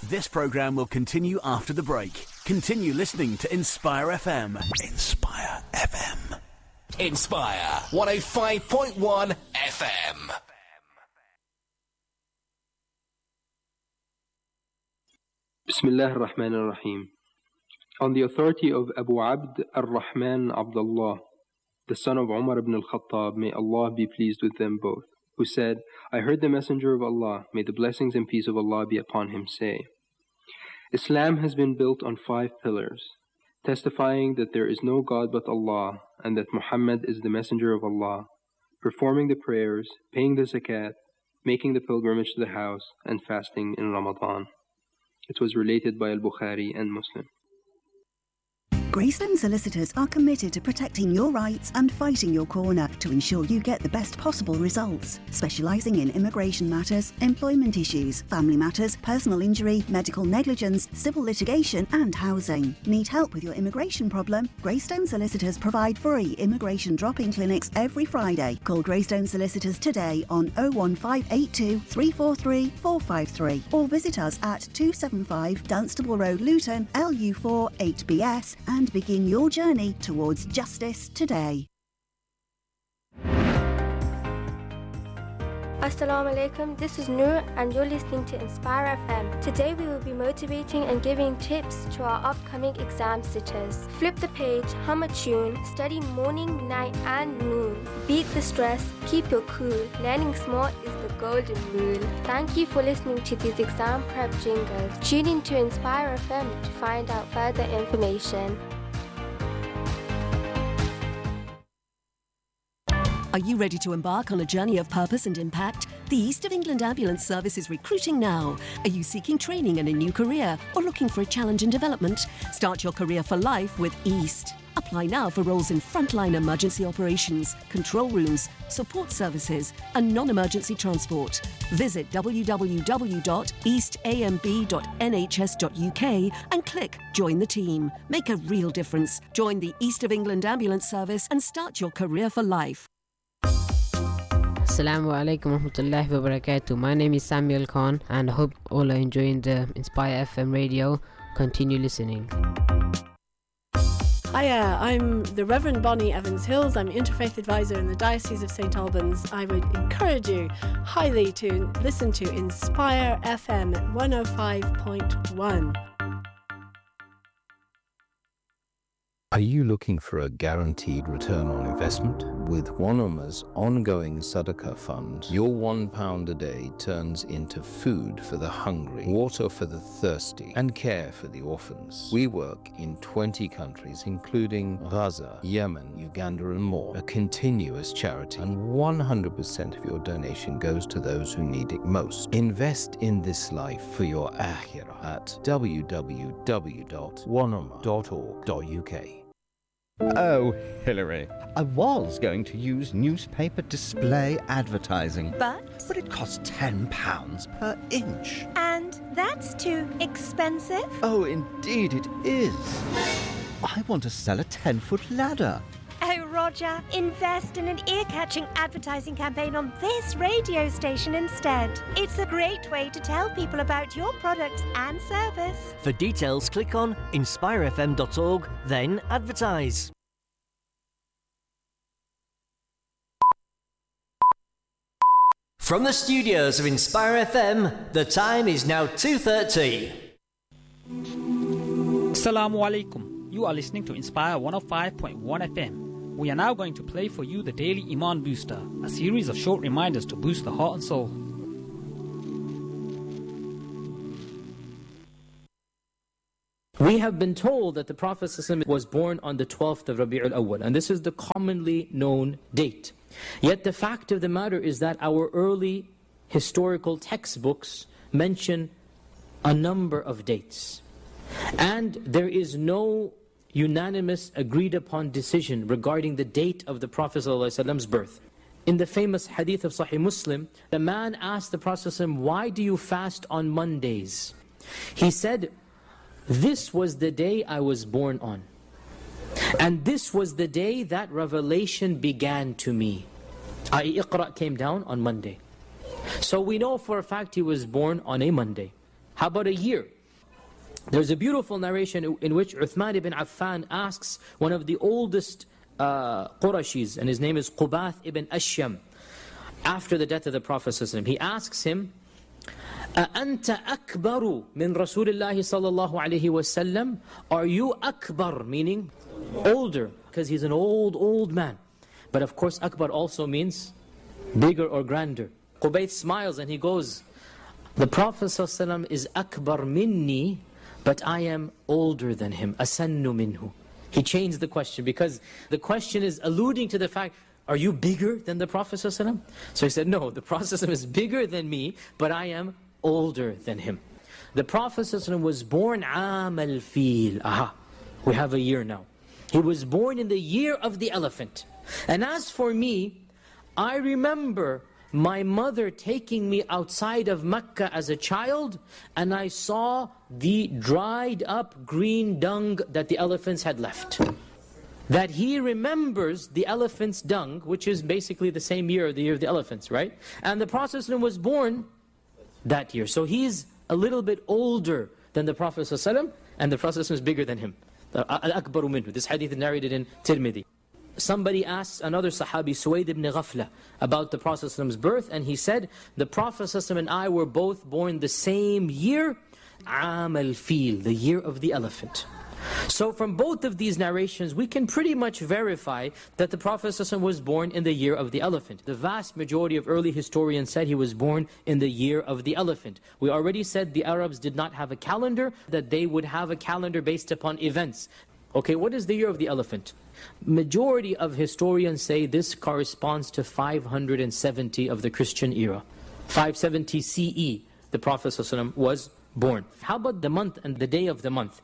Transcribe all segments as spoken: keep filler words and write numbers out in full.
This programme will continue after the break. Continue listening to Inspire F M. Inspire F M. Inspire one oh five point one F M. Bismillah ar-Rahman ar-Rahim. On the authority of Abu Abd ar-Rahman Abdullah, the son of Umar ibn al-Khattab, may Allah be pleased with them both, who said, I heard the Messenger of Allah, may the blessings and peace of Allah be upon him, say, Islam has been built on five pillars, testifying that there is no God but Allah, and that Muhammad is the Messenger of Allah, performing the prayers, paying the zakat, making the pilgrimage to the house, and fasting in Ramadan. It was related by Al-Bukhari and Muslim. Greystone Solicitors are committed to protecting your rights and fighting your corner to ensure you get the best possible results. Specialising in immigration matters, employment issues, family matters, personal injury, medical negligence, civil litigation and housing. Need help with your immigration problem? Greystone Solicitors provide free immigration drop-in clinics every Friday. Call Greystone Solicitors today on oh one five eight two, three four three, four five three or visit us at two seventy-five Dunstable Road, Luton, L U four eight B S and and begin your journey towards justice today. Assalamu alaikum, this is Noor and you're listening to Inspire F M. Today we will be motivating and giving tips to our upcoming exam sitters. Flip the page, hum a tune, study morning, night and noon. Beat the stress, keep your cool. Learning smart is the golden rule. Thank you for listening to these exam prep jingles. Tune in to Inspire F M to find out further information. Are you ready to embark on a journey of purpose and impact? The East of England Ambulance Service is recruiting now. Are you seeking training in a new career or looking for a challenge in development? Start your career for life with East. Apply now for roles in frontline emergency operations, control rooms, support services and non-emergency transport. Visit w w w dot east a m b dot n h s dot u k and click Join the Team. Make a real difference. Join the East of England Ambulance Service and start your career for life. Assalamu alaikum warahmatullahi wabarakatuh. My name is Samuel Khan and I hope all are enjoying the Inspire F M radio. Continue listening. Hiya, I'm the Reverend Bonnie Evans-Hills. I'm Interfaith Advisor in the Diocese of Saint Albans. I would encourage you highly to listen to Inspire F M at one oh five point one. Are you looking for a guaranteed return on investment? With Wanama's ongoing Sadaqah fund, your one pound a day turns into food for the hungry, water for the thirsty, and care for the orphans. We work in twenty countries, including Gaza, Yemen, Uganda, and more. A continuous charity, and one hundred percent of your donation goes to those who need it most. Invest in this life for your akhirah at w w w dot wanama dot org dot u k. Oh, Hilary, I was going to use newspaper display advertising. But? But it costs ten pounds per inch. And that's too expensive? Oh, indeed it is. I want to sell a ten-foot ladder. Oh, Roger, invest in an ear-catching advertising campaign on this radio station instead. It's a great way to tell people about your products and service. For details, click on inspire f m dot org, then advertise. From the studios of Inspire F M, the time is now two thirty. Assalamu alaikum. You are listening to Inspire one oh five point one F M. We are now going to play for you the Daily Iman Booster, a series of short reminders to boost the heart and soul. We have been told that the Prophet ﷺ was born on the twelfth of Rabi'ul Awwal, and this is the commonly known date. Yet the fact of the matter is that our early historical textbooks mention a number of dates. And there is no unanimous agreed upon decision regarding the date of the Prophet ﷺ's birth. In the famous hadith of Sahih Muslim, the man asked the Prophet ﷺ, why do you fast on Mondays? He said, this was the day I was born on. And this was the day that revelation began to me. that is, Iqra came down on Monday. So we know for a fact he was born on a Monday. How about a year? There's a beautiful narration in which Uthman ibn Affan asks one of the oldest uh, Qurashis, and his name is Qubath ibn Ashyam, after the death of the Prophet ﷺ. He asks him, أَأَنْتَ أَكْبَرُ مِنْ رَسُولِ اللَّهِ صَلَّى اللَّهُ عَلَيْهِ وَسَلَّمَ? Are you akbar, meaning older, because he's an old, old man. But of course, akbar also means bigger or grander. Qubayth smiles and he goes, the Prophet ﷺ is akbar minni, but I am older than him. Asannu minhu. He changed the question because the question is alluding to the fact, are you bigger than the Prophet ﷺ? So he said, no, the Prophet ﷺ is bigger than me, but I am older than him. The Prophet ﷺ was born Aam al-Fil. Aha, we have a year now. He was born in the year of the elephant. And as for me, I remember my mother taking me outside of Mecca as a child, and I saw the dried up green dung that the elephants had left. That he remembers the elephant's dung, which is basically the same year, the year of the elephants, right? And the Prophet ﷺ was born that year. So he's a little bit older than the Prophet ﷺ, and the Prophet ﷺ is bigger than him. Al-Akbaru minhu. This hadith is narrated in Tirmidhi. Somebody asked another Sahabi, Suwayd ibn Ghafla, about the Prophet ﷺ's birth, and he said, the Prophet ﷺ and I were both born the same year, Aam al-Fil, the year of the elephant. So from both of these narrations, we can pretty much verify that the Prophet ﷺ was born in the year of the elephant. The vast majority of early historians said he was born in the year of the elephant. We already said the Arabs did not have a calendar, that they would have a calendar based upon events. Okay, what is the year of the elephant? Majority of historians say this corresponds to five hundred seventy of the Christian era. five seventy C E, the Prophet ﷺ was born. How about the month and the day of the month?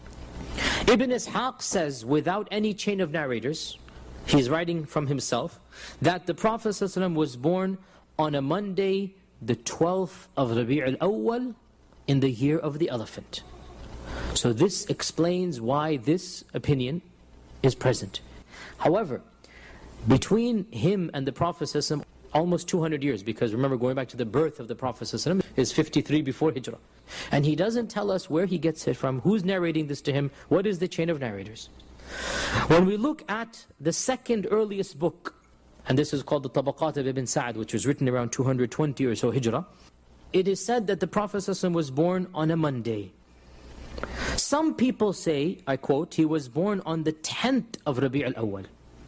Ibn Ishaq says, without any chain of narrators, he's writing from himself, that the Prophet ﷺ was born on a Monday, the twelfth of Rabi' al-Awwal, in the year of the elephant. So this explains why this opinion is present. However, between him and the Prophet ﷺ, almost two hundred years, because remember, going back to the birth of the Prophet ﷺ is fifty-three before Hijrah. And he doesn't tell us where he gets it from, who's narrating this to him, what is the chain of narrators. When we look at the second earliest book, and this is called the Tabaqat of Ibn Sa'd, which was written around two hundred twenty or so Hijrah, it is said that the Prophet ﷺ was born on a Monday. Some people say, I quote, he was born on the tenth of Rabi' al-Awwal.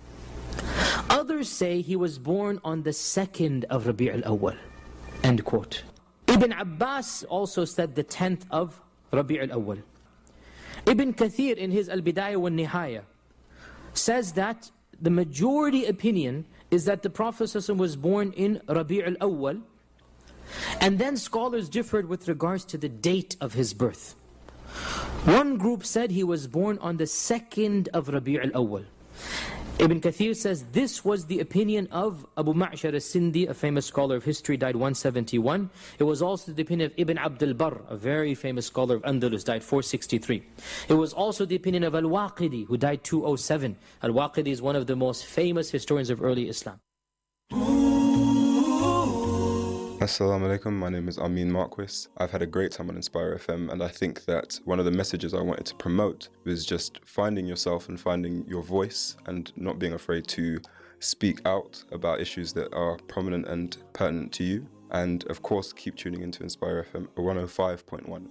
Others say he was born on the second of Rabi' al-Awwal. End quote. Ibn Abbas also said the tenth of Rabi' al-Awwal. Ibn Kathir in his Al-Bidayah wa Nihaya says that the majority opinion is that the Prophet ﷺ was born in Rabi' al-Awwal, and then scholars differed with regards to the date of his birth. One group said he was born on the second of Rabi' al-Awwal. Ibn Kathir says this was the opinion of Abu Ma'shar al-Sindi, a famous scholar of history, died one seventy-one. It was also the opinion of Ibn Abd al-Barr, a very famous scholar of Andalus, died four sixty-three. It was also the opinion of Al-Waqidi, who died two oh seven. Al-Waqidi is one of the most famous historians of early Islam. Assalamu alaikum, my name is Amin Marquis. I've had a great time on Inspire F M, and I think that one of the messages I wanted to promote was just finding yourself and finding your voice and not being afraid to speak out about issues that are prominent and pertinent to you. And of course, keep tuning into Inspire F M one oh five point one.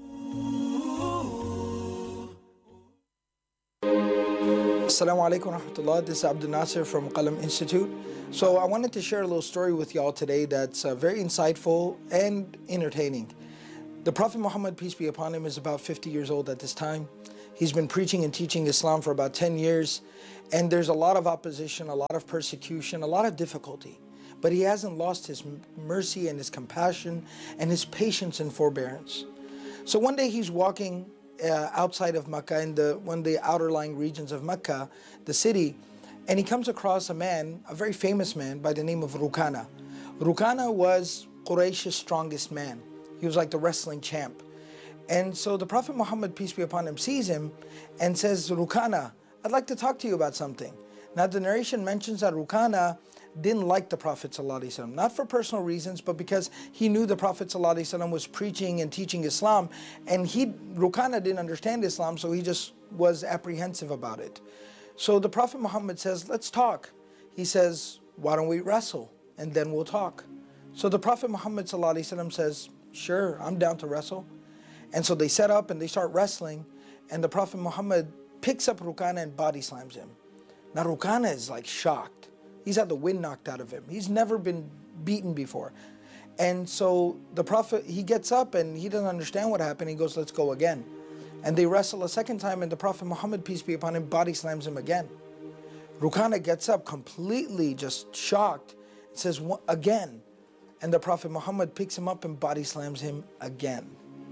Assalamu alaikum wa rahmatullah. This is Abdul Nasir from Qalam Institute. So I wanted to share a little story with y'all today that's uh, very insightful and entertaining. The Prophet Muhammad, peace be upon him, is about fifty years old at this time. He's been preaching and teaching Islam for about ten years, and there's a lot of opposition, a lot of persecution, a lot of difficulty. But he hasn't lost his mercy and his compassion and his patience and forbearance. So one day he's walking uh, outside of Mecca, in the, one of the outer lying regions of Mecca, the city, and he comes across a man, a very famous man by the name of Rukana. Rukana was Quraysh's strongest man. He was like the wrestling champ. And so the Prophet Muhammad, peace be upon him, sees him and says, Rukana, I'd like to talk to you about something. Now the narration mentions that Rukana didn't like the Prophet ﷺ, not for personal reasons, but because he knew the Prophet ﷺ was preaching and teaching Islam, and he, Rukana didn't understand Islam, so he just was apprehensive about it. So the Prophet Muhammad says, let's talk. He says, why don't we wrestle, and then we'll talk. So the Prophet Muhammad ﷺ says, sure, I'm down to wrestle. And so they set up and they start wrestling, and the Prophet Muhammad picks up Rukana and body slams him. Now Rukana is like shocked. He's had the wind knocked out of him. He's never been beaten before. And so the Prophet, he gets up and he doesn't understand what happened. He goes, let's go again. And they wrestle a second time, and the Prophet Muhammad, peace be upon him, body slams him again. Rukana gets up completely just shocked, says, again. And the Prophet Muhammad picks him up and body slams him again.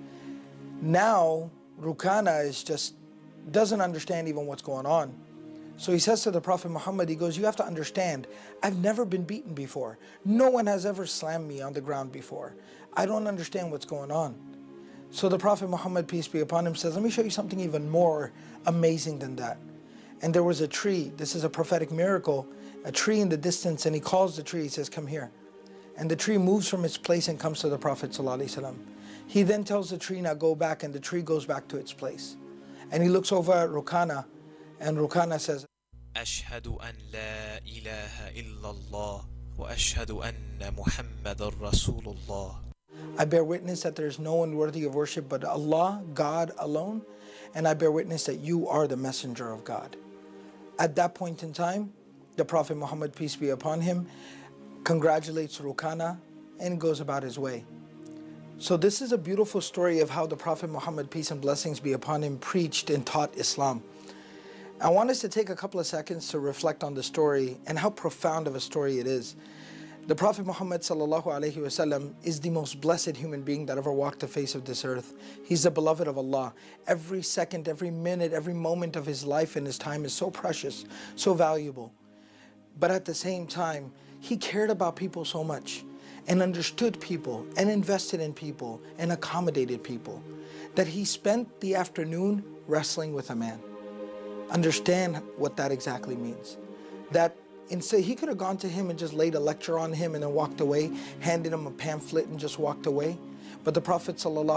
Now, Rukana is just, doesn't understand even what's going on. So he says to the Prophet Muhammad, he goes, you have to understand, I've never been beaten before. No one has ever slammed me on the ground before. I don't understand what's going on. So the Prophet Muhammad, peace be upon him, says, let me show you something even more amazing than that. And there was a tree, this is a prophetic miracle, a tree in the distance, and he calls the tree, he says, come here. And the tree moves from its place and comes to the Prophet ﷺ. He then tells the tree, now go back, and the tree goes back to its place. And he looks over at Rukana, and Rukana says, أشهد أن لا إله إلا الله وأشهد أن محمد رسول الله. I bear witness that there is no one worthy of worship but Allah, God alone, and I bear witness that you are the messenger of God. At that point in time, the Prophet Muhammad, peace be upon him, congratulates Rukana and goes about his way. So this is a beautiful story of how the Prophet Muhammad, peace and blessings be upon him, preached and taught Islam. I want us to take a couple of seconds to reflect on the story and how profound of a story it is. The Prophet Muhammad sallallahu alaihi wasallam is the most blessed human being that ever walked the face of this earth. He's the beloved of Allah. Every second, every minute, every moment of his life and his time is so precious, so valuable. But at the same time, he cared about people so much and understood people and invested in people and accommodated people that he spent the afternoon wrestling with a man. Understand what that exactly means. That instead, he could have gone to him and just laid a lecture on him and then walked away, handed him a pamphlet and just walked away. But the Prophet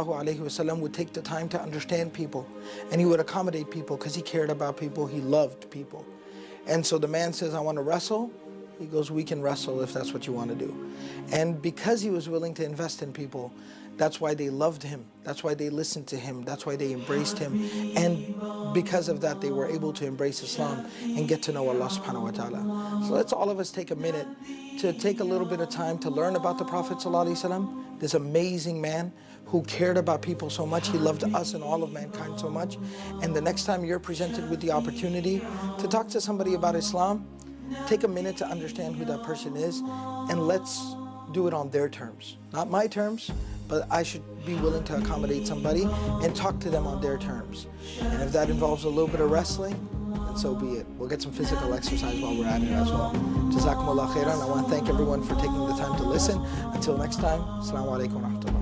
ﷺ would take the time to understand people, and he would accommodate people because he cared about people, he loved people. And so the man says, I want to wrestle. He goes, we can wrestle if that's what you want to do. And because he was willing to invest in people, that's why they loved him. That's why they listened to him. That's why they embraced him. And because of that, they were able to embrace Islam and get to know Allah subhanahu wa ta'ala. So let's all of us take a minute to take a little bit of time to learn about the Prophet ﷺ, this amazing man who cared about people so much. He loved us and all of mankind so much. And the next time you're presented with the opportunity to talk to somebody about Islam, take a minute to understand who that person is, and let's do it on their terms. Not my terms, but I should be willing to accommodate somebody and talk to them on their terms. And if that involves a little bit of wrestling, then so be it. We'll get some physical exercise while we're at it as well. Jazakumullah khairan. I want to thank everyone for taking the time to listen. Until next time, Assalamu alaikum wa rahmatullah.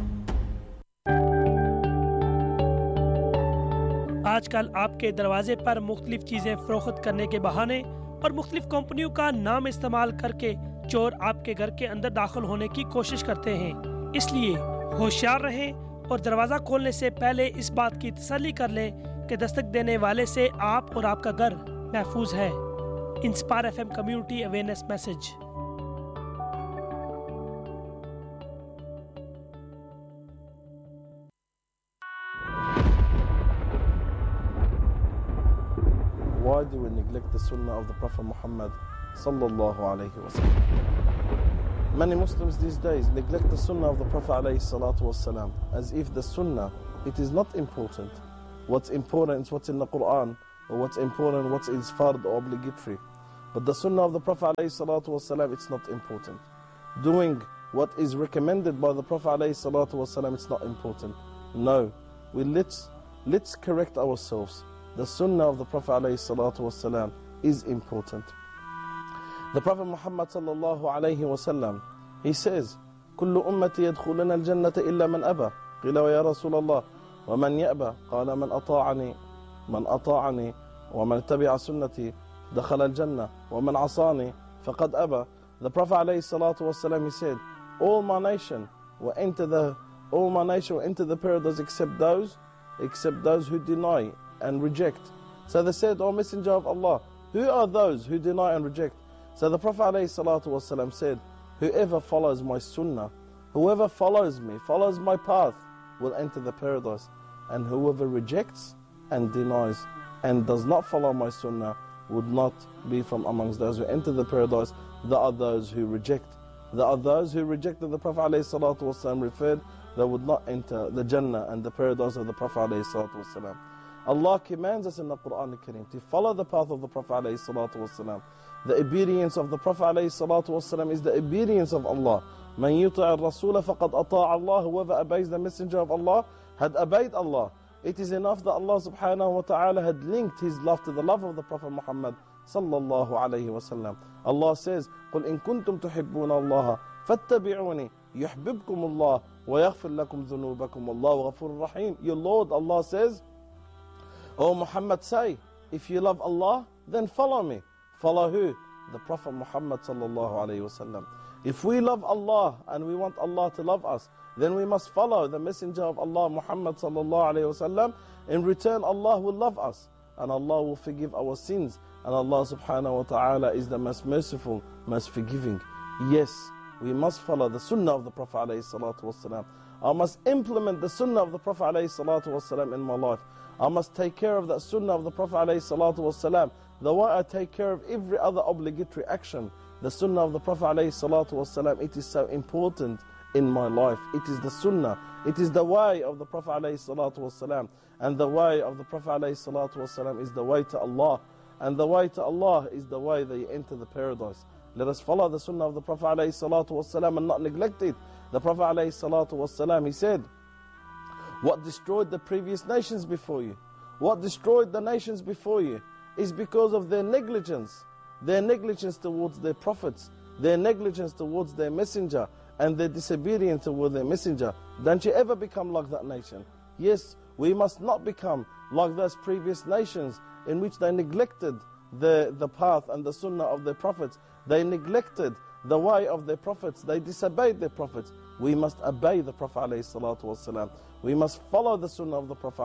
आजकल आपके दरवाजे पर मुख्तलिफ चीज़ें फ़रोख्त करने के बहाने और मुख्तलिफ कंपनियों का नाम इस्तेमाल करके चोर आपके घर के अंदर दाखिल होने की कोशिश करते हैं। इसलिए होशियार रहें और दरवाज़ा खोलने से पहले इस बात की तसल्ली कर लें कि दस्तक देने वाले से आप और आपका घर महफूज है। Inspire FM community awareness message. Why do we neglect the Sunnah of the Prophet Muhammad sallallahu alaihi wasallam? Many Muslims these days neglect the Sunnah of the Prophet alayhi salatu wasalam, as if the Sunnah, it is not important. What's important is what's in the Quran, or what's important, what's is fard or obligatory. But the Sunnah of the Prophet alayhi salatu wasalam, it's not important. Doing what is recommended by the Prophet alayhi salatu wasalam, it's not important. No, we let's let's correct ourselves. The Sunnah of the Prophet alayhi salatu wasalam is important. The Prophet Muhammad sallallahu alayhi wasallam, he says, كل أمتي يدخلون الجنة إلا من أبى. قيل ويا رسول الله ومن يأبى؟ قال من أطاعني من أطاعني ومن اتبع سنتي دخل الجنة ومن عصاني فقد أبى. The Prophet ﷺ, he said, all my nation will enter the all my nation will enter the paradise except those except those who deny and reject. So they said, O Messenger of Allah, who are those who deny and reject? So the Prophet ﷺ said, whoever follows my sunnah, whoever follows me, follows my path, will enter the paradise. And whoever rejects and denies and does not follow my sunnah would not be from amongst those who enter the paradise. There are those who reject. There are those who rejected the Prophet ﷺ referred, they would not enter the Jannah and the paradise of the Prophet ﷺ. Allah commands us in the Quran al-Kareem to follow the path of the Prophet ﷺ. The obedience of the Prophet ﷺ is the obedience of Allah. Man yuti'a al-Rasula faqad ata'a Allah. Whoever obeys the Messenger of Allah had obeyed Allah. It is enough that Allah subhanahu wa ta'ala had linked His love to the love of the Prophet Muhammad sallallahu alayhi wa sallam. Allah says, قُلْ إِن كُنْتُمْ تُحِبُّونَ اللَّهَ فَاتَّبِعُونِي يُحْبِبْكُمُ اللَّهُ وَيَغْفِرْ لَكُمْ ذُنُوبَكُمْ وَاللَّهُ غَفُورٌ رَحِيمٌ. Your Lord, Allah says, O Muhammad, say, if you love Allah, then follow me. Follow who? The Prophet Muhammad sallallahu alayhi wa sallam. If we love Allah and we want Allah to love us, then we must follow the Messenger of Allah, Muhammad sallallahu alayhi wa sallam. In return, Allah will love us and Allah will forgive our sins. And Allah subhanahu wa ta'ala is the most merciful, most forgiving. Yes, we must follow the sunnah of the Prophet alayhi salatu wasalam. I must implement the sunnah of the Prophet alayhi salatu wasalam in my life. I must take care of that sunnah of the Prophet alayhi salatu wasalam the way I take care of every other obligatory action. The sunnah of the Prophet alayhi salatu wasalam, it is so important in my life. It is the sunnah. It is the way of the Prophet alayhi salatu wasalam. And the way of the Prophet alayhi salatu wasalam is the way to Allah. And the way to Allah is the way that you enter the paradise. Let us follow the sunnah of the Prophet alayhi salatu wasalam and not neglect it. The Prophet alayhi salatu wasalam, he said, what destroyed the previous nations before you, what destroyed the nations before you is because of their negligence. Their negligence towards their prophets, their negligence towards their messenger, and their disobedience towards their messenger. Don't you ever become like that nation. Yes, we must not become like those previous nations in which they neglected the, the path and the sunnah of their prophets. They neglected the way of their prophets. They disobeyed their prophets. We must obey the Prophet ﷺ. We must follow the sunnah of the Prophet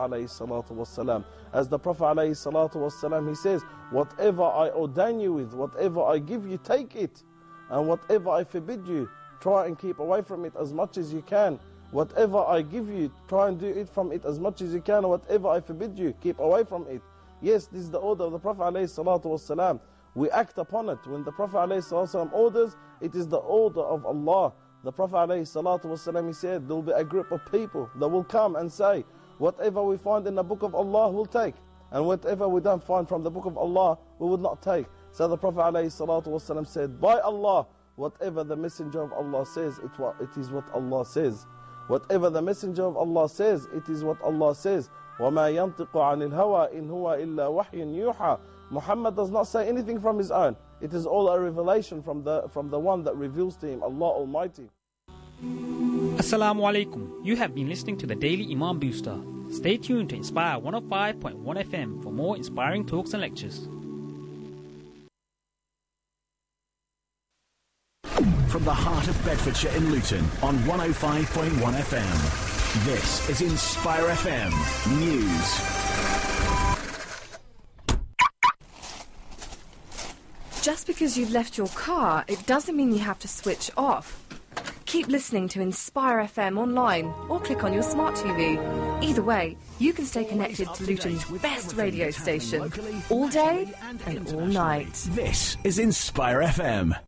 ﷺ. As the Prophet ﷺ, he says, whatever I ordain you with, whatever I give you, take it. And whatever I forbid you, try and keep away from it as much as you can. Whatever I give you, try and do it from it as much as you can. And whatever I forbid you, keep away from it. Yes, this is the order of the Prophet ﷺ. We act upon it. When the Prophet ﷺ orders, it is the order of Allah. The Prophet ﷺ, he said, there will be a group of people that will come and say, whatever we find in the book of Allah, we'll take. And whatever we don't find from the book of Allah, we will not take. So the Prophet ﷺ said, by Allah, whatever the Messenger of Allah says, it, it is what Allah says. Whatever the Messenger of Allah says, it is what Allah says. وَمَا يَنْطِقُ عَنِ الْهَوَىٰ إِنْ هُوَ إِلَّا وَحْيٌ يُوحَىٰ. Muhammad does not say anything from his own. It is all a revelation from the, from the one that reveals to him, Allah Almighty. Assalamu alaikum. You have been listening to the Daily Imam Booster. Stay tuned to Inspire one oh five point one F M for more inspiring talks and lectures. From the heart of Bedfordshire in Luton on one oh five point one F M. This is Inspire F M News. Just because you've left your car, it doesn't mean you have to switch off. Keep listening to Inspire F M online or click on your smart T V. Either way, you can stay connected to Luton's best radio station all day and all night. This is Inspire F M.